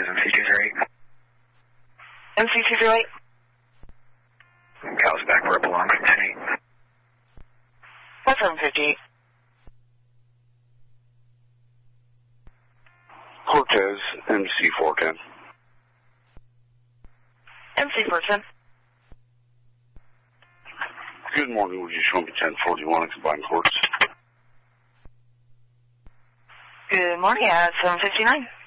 MC208. MC208. Cow's back where it belongs, 10-8. What's 758? Cortez, MC410. MC410. Good morning, would you show me 1041 in combined courts? Good morning, at 759.